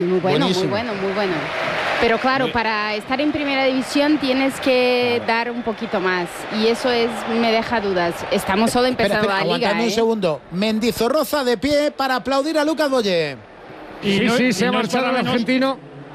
Muy bueno, buenísimo. muy bueno, muy bueno. Pero claro, para estar en primera división tienes que dar un poquito más. Y eso me deja dudas. Estamos solo empezando la liga. Aguantadme un segundo. Mendizorroza de pie para aplaudir a Lucas Boye. Sí, se ha marchado el argentino.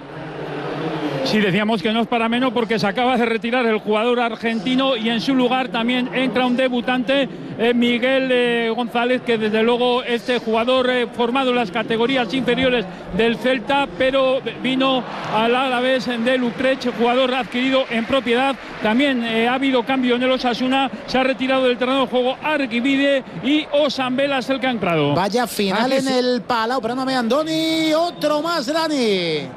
Sí, decíamos que no es para menos porque se acaba de retirar el jugador argentino y en su lugar también entra un debutante, Miguel González, que desde luego este jugador formado en las categorías inferiores del Celta, pero vino al Alavés del Utrecht, jugador adquirido en propiedad. También ha habido cambio en el Osasuna, se ha retirado del terreno de juego Arquivide y Osambela es el que ha entrado. Vaya final en el Palau, perdóname Andoni, otro más Dani.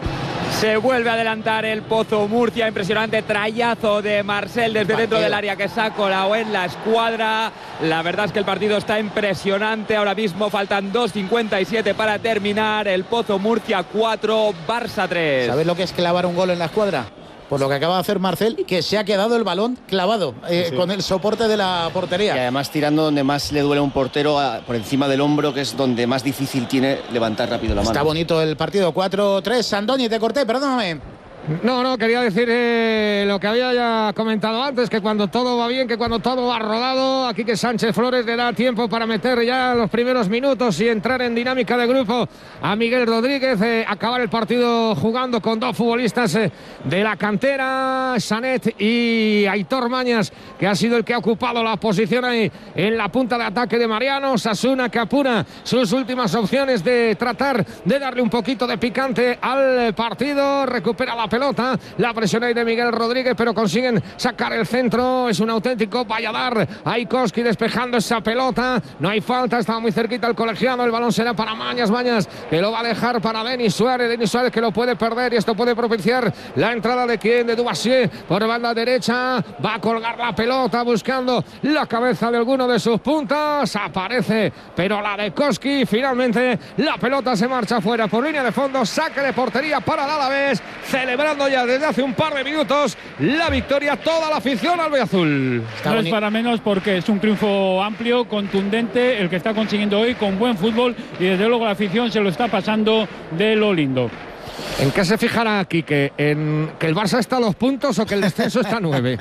Se vuelve a adelantar el Pozo Murcia, impresionante trayazo de Marcel desde dentro del área que se ha colado en la escuadra. La verdad es que el partido está impresionante ahora mismo, faltan 2:57 para terminar. El Pozo Murcia 4, Barça 3. ¿Sabes lo que es clavar un gol en la escuadra? Por lo que acaba de hacer Marcel, que se ha quedado el balón clavado con el soporte de la portería. Y además tirando donde más le duele a un portero, por encima del hombro, que es donde más difícil tiene levantar rápido la mano. Está bonito el partido, 4-3. Andoni, te corté, perdóname. No, quería decir lo que había ya comentado antes, que cuando todo va bien, que cuando todo va rodado, aquí que Sánchez Flores le da tiempo para meter ya los primeros minutos y entrar en dinámica de grupo a Miguel Rodríguez, acabar el partido jugando con dos futbolistas de la cantera, Sanet y Aitor Mañas, que ha sido el que ha ocupado la posición ahí en la punta de ataque de Mariano. Osasuna que apura sus últimas opciones de tratar de darle un poquito de picante al partido, recupera la pelota, la presión ahí de Miguel Rodríguez, pero consiguen sacar el centro. Es un auténtico valladar. Aikoski despejando esa pelota, no hay falta, estaba muy cerquita el colegiado. El balón será para Mañas, que lo va a dejar para Denis Suárez que lo puede perder y esto puede propiciar la entrada de quien, de Dubasier por banda derecha. Va a colgar la pelota buscando la cabeza de alguno de sus puntas, aparece pero la de Koski. Finalmente la pelota se marcha fuera por línea de fondo, saque de portería para el Alavés, celebrando ya desde hace un par de minutos la victoria, toda la afición albiazul. No es para menos porque es un triunfo amplio, contundente, el que está consiguiendo hoy con buen fútbol y desde luego la afición se lo está pasando de lo lindo. ¿En qué se fijará aquí? ¿En que el Barça está a los puntos o que el descenso está a 9?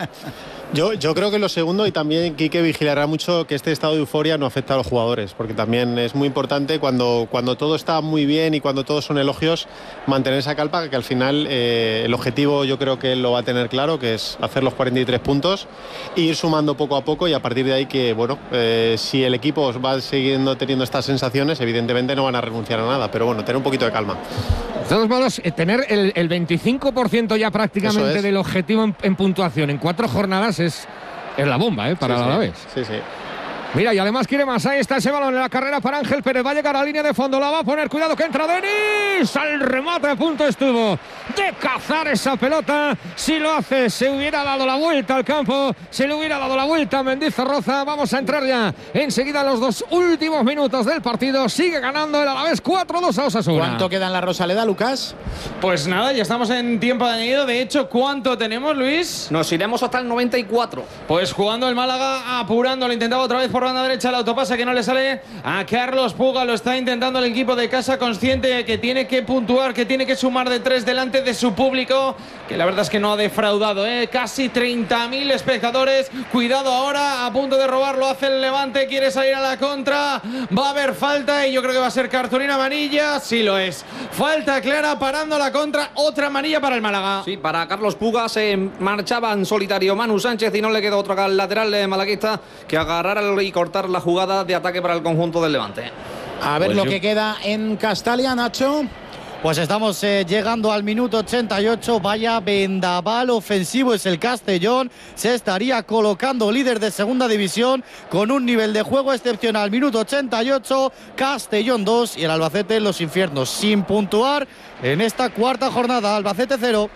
Yo creo que lo segundo, y también Quique vigilará mucho que este estado de euforia no afecte a los jugadores, porque también es muy importante cuando todo está muy bien y cuando todos son elogios, mantener esa calma, que al final el objetivo yo creo que él lo va a tener claro, que es hacer los 43 puntos e ir sumando poco a poco, y a partir de ahí que, bueno, si el equipo va siguiendo teniendo estas sensaciones, evidentemente no van a renunciar a nada, pero bueno, tener un poquito de calma. De todos modos, tener el 25% ya prácticamente del objetivo en puntuación en 4 jornadas es la bomba para el Alavés. Sí. Mira, y además quiere más. Ahí está ese balón en la carrera para Ángel Pérez. Va a llegar a la línea de fondo. La va a poner. Cuidado que entra Denis. Al remate a punto estuvo de cazar esa pelota. Si lo hace, se hubiera dado la vuelta al campo. Se le hubiera dado la vuelta a Mendizorroza. Vamos a entrar ya enseguida en los 2 últimos minutos del partido. Sigue ganando el Alavés 4-2 a Osasuna. ¿Cuánto queda en la Rosaleda, Lucas? Pues nada, ya estamos en tiempo de añadido. De hecho, ¿cuánto tenemos, Luis? Nos iremos hasta el 94. Pues jugando el Málaga, apurando. Lo intentaba otra vez por banda derecha, el autopase que no le sale a Carlos Puga. Lo está intentando el equipo de casa, consciente de que tiene que puntuar, que tiene que sumar de 3 delante de su público, que la verdad es que no ha defraudado, casi 30.000 espectadores. Cuidado ahora, a punto de robarlo hace el Levante, quiere salir a la contra, va a haber falta y yo creo que va a ser cartulina amarilla. Sí lo es, falta clara, parando la contra, otra amarilla para el Málaga. Sí, para Carlos Puga. Se marchaba en solitario Manu Sánchez y no le quedó otro lateral malaguista que agarrar y cortar la jugada de ataque para el conjunto del Levante. A ver lo que queda en Castalia, Nacho. Pues estamos llegando al minuto 88. Vaya vendaval ofensivo es el Castellón. Se estaría colocando líder de segunda división con un nivel de juego excepcional. Minuto 88, Castellón 2 y el Albacete en los infiernos, sin puntuar en esta cuarta jornada. Albacete 0.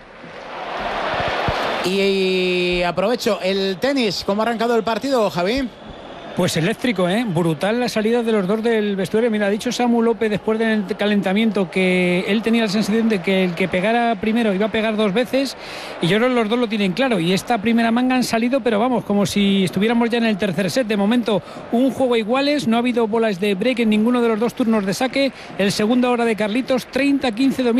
Y aprovecho el tenis. ¿Cómo ha arrancado el partido, Javi? Pues eléctrico, brutal la salida de los dos del vestuario. Mira, ha dicho Samu López después del calentamiento que él tenía la sensación de que el que pegara primero iba a pegar 2 veces, y yo creo que los dos lo tienen claro, y esta primera manga han salido, pero vamos, como si estuviéramos ya en el tercer set. De momento un juego iguales, no ha habido bolas de break en ninguno de los 2 turnos de saque. El segundo ahora de Carlitos, 30-15 dominio.